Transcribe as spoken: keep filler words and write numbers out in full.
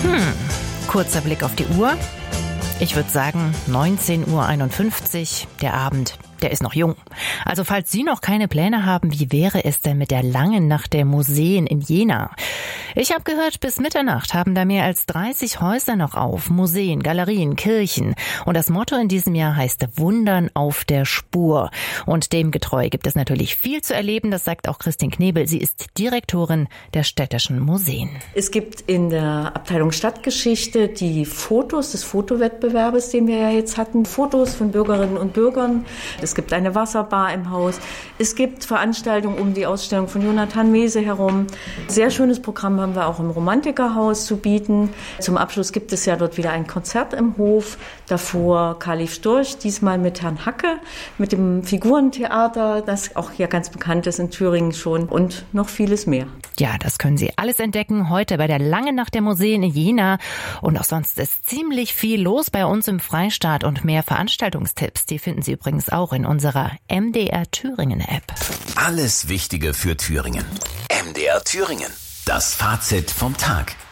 Hm, kurzer Blick auf die Uhr. Ich würde sagen neunzehn Uhr einundfünfzig, der Abend, der ist noch jung. Also falls Sie noch keine Pläne haben, wie wäre es denn mit der langen Nacht der Museen in Jena? Ich habe gehört, bis Mitternacht haben da mehr als dreißig Häuser noch auf. Museen, Galerien, Kirchen. Und das Motto in diesem Jahr heißt Wundern auf der Spur. Und dem getreu gibt es natürlich viel zu erleben, das sagt auch Christine Knebel. Sie ist Direktorin der Städtischen Museen. Es gibt in der Abteilung Stadtgeschichte die Fotos des Fotowettbewerbes, den wir ja jetzt hatten. Fotos von Bürgerinnen und Bürgern. Es gibt eine Wasserbar im Haus. Es gibt Veranstaltungen um die Ausstellung von Jonathan Mese herum. Sehr schönes Programm haben wir auch im Romantikerhaus zu bieten. Zum Abschluss gibt es ja dort wieder ein Konzert im Hof. Davor Khalif Storch, diesmal mit Herrn Hacke, mit dem Figurentheater, das auch hier ganz bekannt ist in Thüringen schon, und noch vieles mehr. Ja, das können Sie alles entdecken heute bei der Langen Nacht der Museen in Jena. Und auch sonst ist ziemlich viel los bei uns im Freistaat und mehr Veranstaltungstipps, die finden Sie übrigens auch in unserer M D R Thüringen App. Alles Wichtige für Thüringen. M D R Thüringen. Das Fazit vom Tag.